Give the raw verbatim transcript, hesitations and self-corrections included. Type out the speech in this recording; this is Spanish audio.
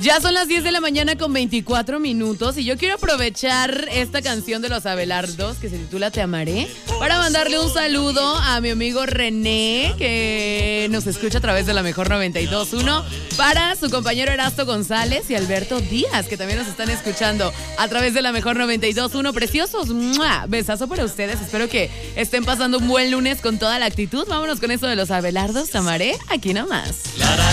Ya son las diez de la mañana con veinticuatro minutos y yo quiero aprovechar esta canción de los Abelardos que se titula Te Amaré para mandarle un saludo a mi amigo René que nos escucha a través de la Mejor noventa y dos punto uno, para su compañero Erasto González y Alberto Díaz que también nos están escuchando a través de la Mejor noventa y dos punto uno. Preciosos, ¡mua! Besazo para ustedes, espero que estén pasando un buen lunes con toda la actitud. Vámonos con eso de los Abelardos, Te Amaré, aquí nomás.